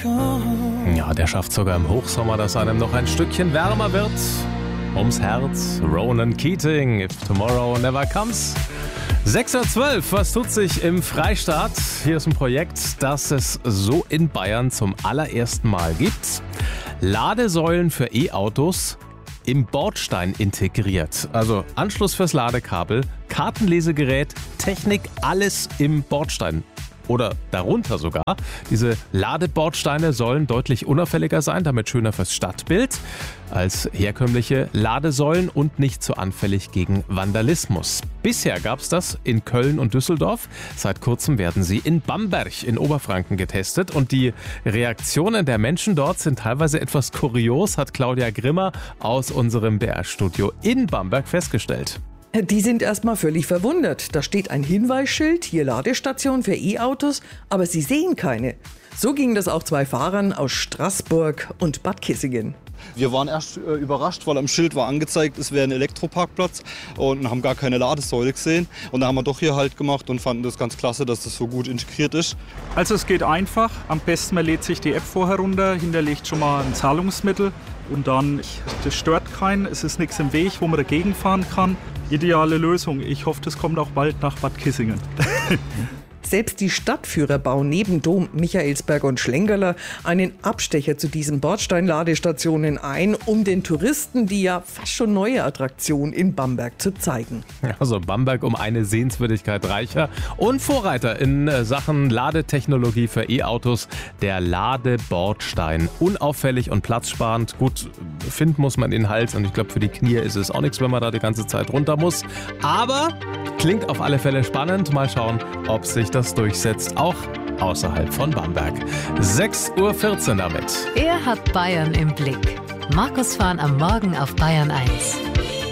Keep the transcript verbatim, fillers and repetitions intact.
Ja, der schafft sogar im Hochsommer, dass einem noch ein Stückchen wärmer wird. Ums Herz, Ronan Keating, If Tomorrow Never Comes. sechs Uhr zwölf, was tut sich im Freistaat? Hier ist ein Projekt, das es so in Bayern zum allerersten Mal gibt. Ladesäulen für E-Autos im Bordstein integriert. Also Anschluss fürs Ladekabel, Kartenlesegerät, Technik, alles im Bordstein. Oder darunter sogar. Diese Ladebordsteine sollen deutlich unauffälliger sein, damit schöner fürs Stadtbild als herkömmliche Ladesäulen und nicht so anfällig gegen Vandalismus. Bisher gab es das in Köln und Düsseldorf. Seit kurzem werden sie in Bamberg in Oberfranken getestet. Und die Reaktionen der Menschen dort sind teilweise etwas kurios, hat Claudia Grimmer aus unserem B R-Studio in Bamberg festgestellt. Die sind erstmal völlig verwundert. Da steht ein Hinweisschild, hier Ladestation für E-Autos, aber sie sehen keine. So ging das auch zwei Fahrern aus Straßburg und Bad Kissingen. Wir waren erst äh, überrascht, weil am Schild war angezeigt, es wäre ein Elektroparkplatz und haben gar keine Ladesäule gesehen. Und da haben wir doch hier Halt gemacht und fanden das ganz klasse, dass das so gut integriert ist. Also es geht einfach. Am besten man lädt sich die App vorher runter, hinterlegt schon mal ein Zahlungsmittel und dann, das stört keinen, es ist nichts im Weg, wo man dagegen fahren kann. Ideale Lösung. Ich hoffe, das kommt auch bald nach Bad Kissingen. Selbst die Stadtführer bauen neben Dom, Michaelsberg und Schlenkerler einen Abstecher zu diesen Bordsteinladestationen ein, um den Touristen die ja fast schon neue Attraktion in Bamberg zu zeigen. Also Bamberg um eine Sehenswürdigkeit reicher und Vorreiter in Sachen Ladetechnologie für E-Autos. Der Ladebordstein. Unauffällig und platzsparend. Gut, finden muss man den Hals und ich glaube für die Knie ist es auch nichts, wenn man da die ganze Zeit runter muss. Aber klingt auf alle Fälle spannend. Mal schauen, ob sich das durchsetzt, auch außerhalb von Bamberg. sechs Uhr vierzehn damit. Er hat Bayern im Blick. Markus Fahn am Morgen auf Bayern eins.